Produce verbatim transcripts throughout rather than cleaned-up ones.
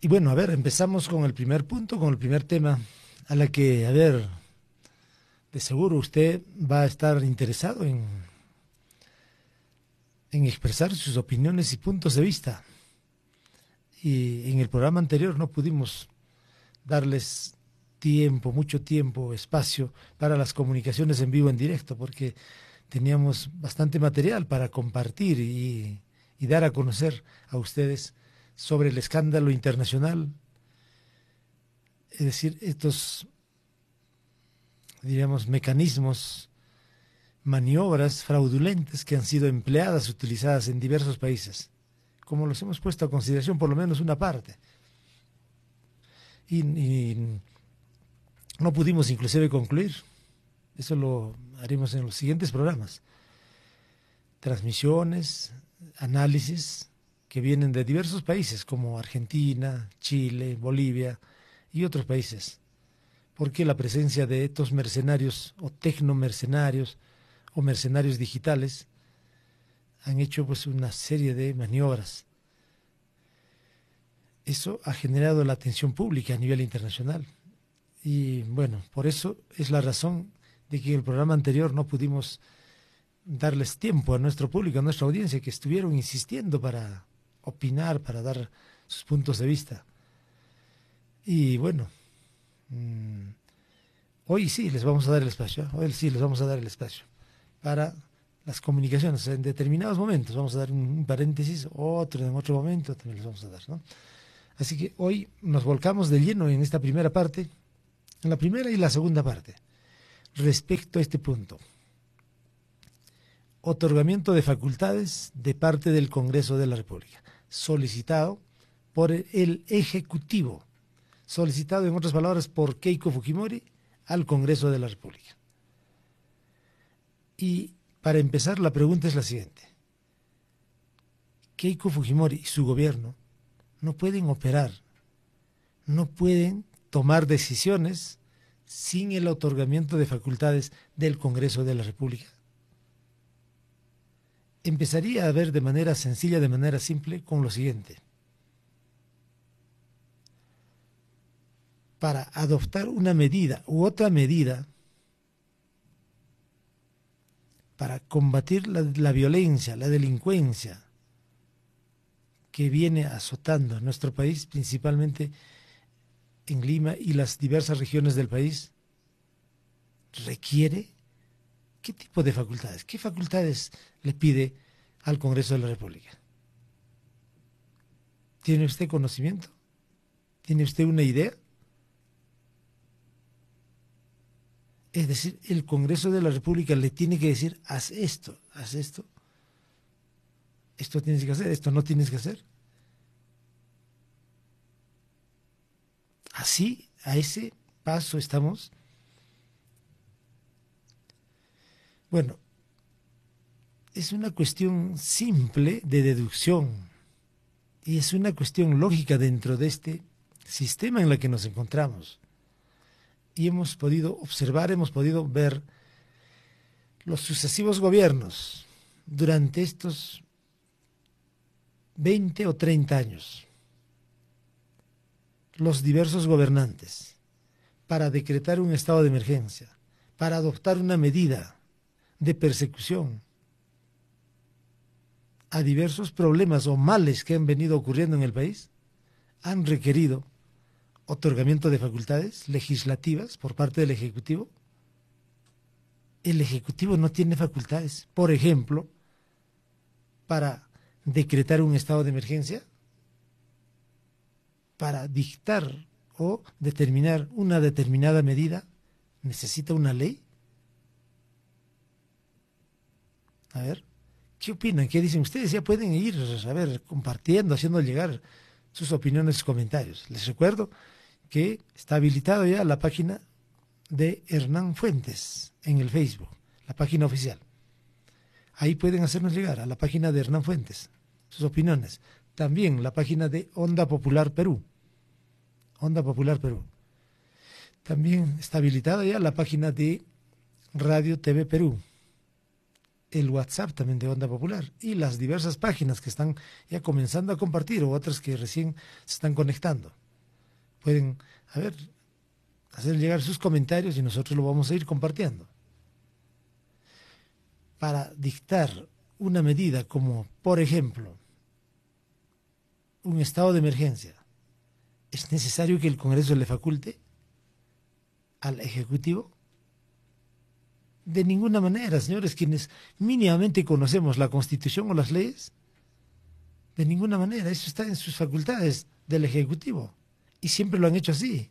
Y bueno, a ver, empezamos con el primer punto, con el primer tema, a la que, a ver, de seguro usted va a estar interesado en, en expresar sus opiniones y puntos de vista. Y en el programa anterior no pudimos darles tiempo, mucho tiempo, espacio para las comunicaciones en vivo, en directo, porque teníamos bastante material para compartir y, y dar a conocer a ustedes sobre el escándalo internacional, es decir, estos, diríamos, mecanismos, maniobras fraudulentas que han sido empleadas, utilizadas en diversos países, como los hemos puesto a consideración, por lo menos una parte. Y, y no pudimos inclusive concluir. Eso lo haremos en los siguientes programas. Transmisiones, análisis que vienen de diversos países como Argentina, Chile, Bolivia y otros países. Porque la presencia de estos mercenarios o tecnomercenarios o mercenarios digitales han hecho pues una serie de maniobras. Eso ha generado la atención pública a nivel internacional. Y bueno, por eso es la razón de que en el programa anterior no pudimos darles tiempo a nuestro público, a nuestra audiencia, que estuvieron insistiendo para opinar, para dar sus puntos de vista. Y bueno, mmm, hoy sí les vamos a dar el espacio, ¿eh? Hoy sí les vamos a dar el espacio para las comunicaciones. En determinados momentos vamos a dar un, un paréntesis, otro en otro momento también les vamos a dar, ¿no? Así que hoy nos volcamos de lleno en esta primera parte, en la primera y la segunda parte, respecto a este punto. Otorgamiento de facultades de parte del Congreso de la República, solicitado por el Ejecutivo, solicitado en otras palabras por Keiko Fujimori al Congreso de la República. Y para empezar la pregunta es la siguiente. Keiko Fujimori y su gobierno no pueden operar, no pueden tomar decisiones sin el otorgamiento de facultades del Congreso de la República. Empezaría a ver de manera sencilla, de manera simple, con lo siguiente. Para adoptar una medida u otra medida para combatir la, la violencia, la delincuencia que viene azotando a nuestro país, principalmente en Lima y las diversas regiones del país, requiere ¿qué tipo de facultades? ¿Qué facultades le pide al Congreso de la República? ¿Tiene usted conocimiento? ¿Tiene usted una idea? Es decir, el Congreso de la República le tiene que decir, haz esto, haz esto, esto tienes que hacer, esto no tienes que hacer. Así, a ese paso estamos. Bueno, es una cuestión simple de deducción y es una cuestión lógica dentro de este sistema en el que nos encontramos. Y hemos podido observar, hemos podido ver los sucesivos gobiernos durante estos veinte o treinta años, los diversos gobernantes, para decretar un estado de emergencia, para adoptar una medida de persecución a diversos problemas o males que han venido ocurriendo en el país, han requerido otorgamiento de facultades legislativas por parte del Ejecutivo. El Ejecutivo no tiene facultades, por ejemplo, para decretar un estado de emergencia, para dictar o determinar una determinada medida, necesita una ley. A ver, ¿qué opinan? ¿Qué dicen ustedes? Ya pueden ir, a ver, compartiendo, haciendo llegar sus opiniones y comentarios. Les recuerdo que está habilitado ya la página de Hernán Fuentes en el Facebook, la página oficial. Ahí pueden hacernos llegar a la página de Hernán Fuentes sus opiniones. También la página de Onda Popular Perú. Onda Popular Perú. También está habilitada ya la página de Radio T V Perú. el WhatsApp también de Onda Popular y las diversas páginas que están ya comenzando a compartir o otras que recién se están conectando. Pueden, a ver, hacer llegar sus comentarios y nosotros lo vamos a ir compartiendo. Para dictar una medida como, por ejemplo, un estado de emergencia, ¿es necesario que el Congreso le faculte al Ejecutivo? De ninguna manera, señores, quienes mínimamente conocemos la Constitución o las leyes, de ninguna manera, eso está en sus facultades del Ejecutivo y siempre lo han hecho así.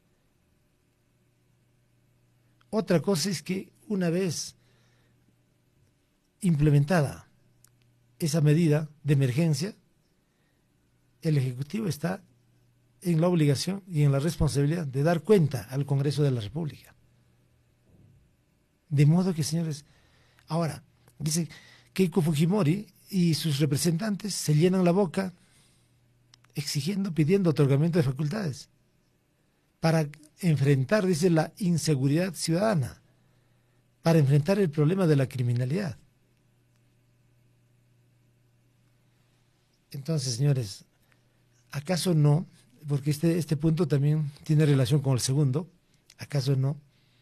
Otra cosa es que una vez implementada esa medida de emergencia, el Ejecutivo está en la obligación y en la responsabilidad de dar cuenta al Congreso de la República. De modo que, señores, ahora, dice Keiko Fujimori y sus representantes se llenan la boca exigiendo, pidiendo otorgamiento de facultades para enfrentar, dice, la inseguridad ciudadana, para enfrentar el problema de la criminalidad. Entonces, señores, ¿acaso no? Porque este, este punto también tiene relación con el segundo. ¿Acaso no?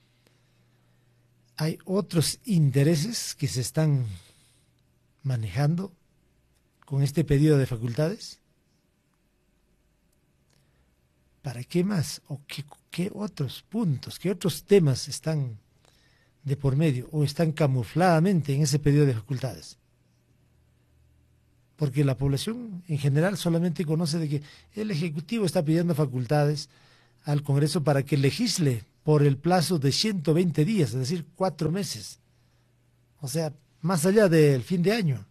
Hay otros intereses que se están manejando con este pedido de facultades. ¿Para qué más? ¿O qué, qué otros puntos, qué otros temas están de por medio o están camufladamente en ese pedido de facultades? Porque la población en general solamente conoce de que el Ejecutivo está pidiendo facultades al Congreso para que legisle por el plazo de ciento veinte días, es decir, cuatro meses. O sea, más allá del fin de año,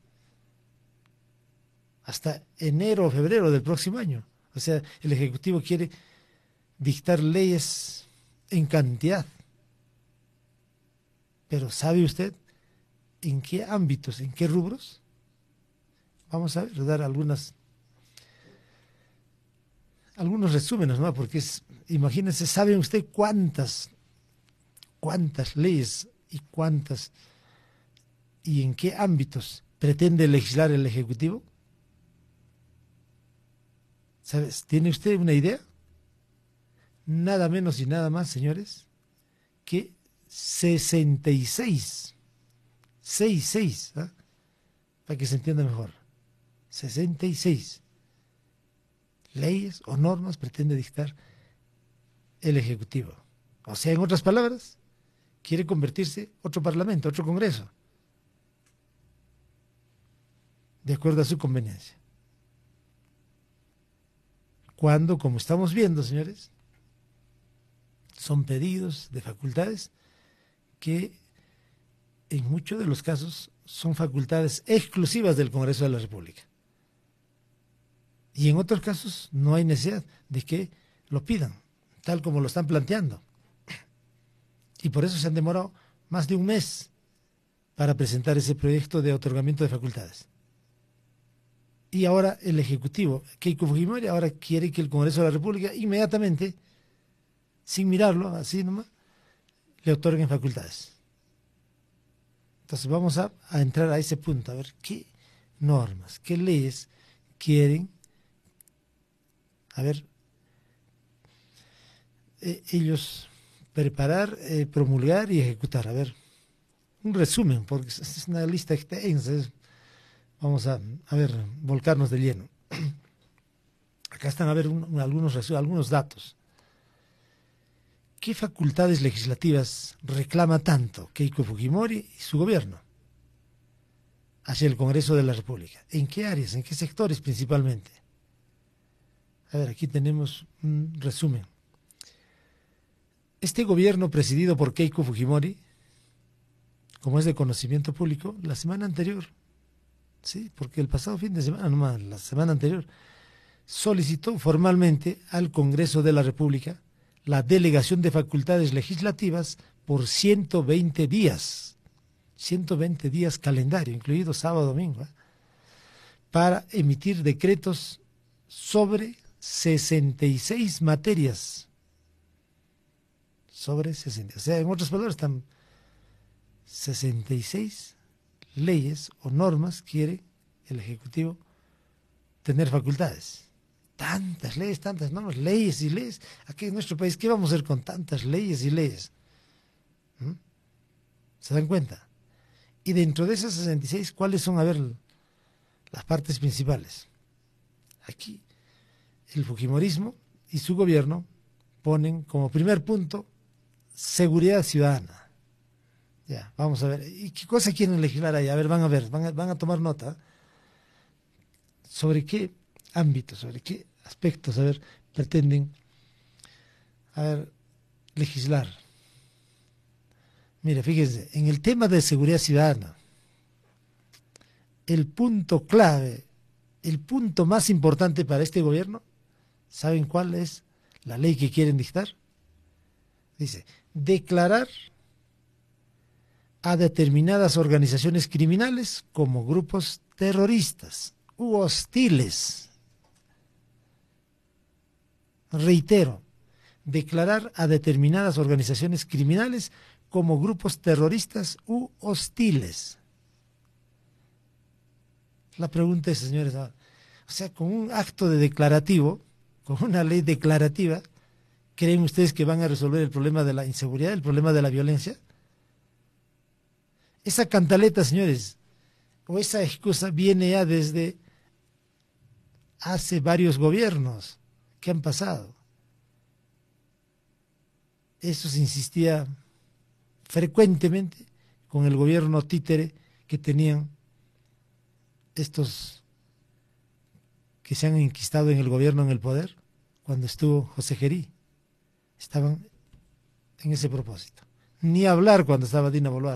hasta enero o febrero del próximo año. O sea, el Ejecutivo quiere dictar leyes en cantidad. Pero ¿sabe usted en qué ámbitos, en qué rubros? Vamos a ver, dar algunas, algunos resúmenes, ¿no? Porque es, imagínense, ¿sabe usted cuántas, cuántas leyes y cuántas y en qué ámbitos pretende legislar el Ejecutivo? ¿Sabes? ¿Tiene usted una idea? Nada menos y nada más, señores, que sesenta y seis, sesenta y seis, ¿eh? Para que se entienda mejor. sesenta y seis leyes o normas pretende dictar el Ejecutivo. O sea, en otras palabras, quiere convertirse otro parlamento, otro Congreso, de acuerdo a su conveniencia. Cuando, como estamos viendo, señores, son pedidos de facultades que en muchos de los casos son facultades exclusivas del Congreso de la República. Y en otros casos no hay necesidad de que lo pidan, tal como lo están planteando. Y por eso se han demorado más de un mes para presentar ese proyecto de otorgamiento de facultades. Y ahora el Ejecutivo, Keiko Fujimori, ahora quiere que el Congreso de la República inmediatamente, sin mirarlo, así nomás, le otorguen facultades. Entonces vamos a, a entrar a ese punto, a ver qué normas, qué leyes quieren, a ver, eh, ellos preparar, eh, promulgar y ejecutar. A ver, un resumen, porque es una lista extensa. Es, vamos a, a ver, volcarnos de lleno. Acá están a ver un, un, algunos, algunos datos. ¿Qué facultades legislativas reclama tanto Keiko Fujimori y su gobierno hacia el Congreso de la República? ¿En qué áreas, en qué sectores principalmente? A ver, aquí tenemos un resumen. Este gobierno presidido por Keiko Fujimori, como es de conocimiento público, la semana anterior, sí, porque el pasado fin de semana, nomás, la semana anterior, solicitó formalmente al Congreso de la República la delegación de facultades legislativas por ciento veinte días, ciento veinte días calendario, incluido sábado, domingo, ¿eh? Para emitir decretos sobre sesenta y seis materias, sobre sesenta, o sea, en otras palabras, están sesenta y seis leyes o normas quiere el Ejecutivo tener facultades. Tantas leyes, tantas normas, leyes y leyes. Aquí en nuestro país, ¿qué vamos a hacer con tantas leyes y leyes? ¿Mm? ¿Se dan cuenta? Y dentro de esas sesenta y seis, ¿cuáles son, a ver, las partes principales? Aquí, el fujimorismo y su gobierno ponen como primer punto seguridad ciudadana. Ya, vamos a ver. ¿Y qué cosa quieren legislar ahí? A ver, van a ver, van a, van a tomar nota. ¿Sobre qué ámbitos, sobre qué aspectos, a ver, pretenden, a ver, legislar? Mire, fíjense, en el tema de seguridad ciudadana, el punto clave, el punto más importante para este gobierno, ¿saben cuál es la ley que quieren dictar? Dice, declarar a determinadas organizaciones criminales como grupos terroristas u hostiles. Reitero, declarar a determinadas organizaciones criminales como grupos terroristas u hostiles. La pregunta es, señores, o sea, con un acto de declarativo, con una ley declarativa, ¿creen ustedes que van a resolver el problema de la inseguridad, el problema de la violencia? Esa cantaleta, señores, o esa excusa viene ya desde hace varios gobiernos que han pasado. Eso se insistía frecuentemente con el gobierno títere que tenían estos que se han enquistado en el gobierno, en el poder, cuando estuvo José Gerí. Estaban en ese propósito. Ni hablar cuando estaba Dina Boluarte.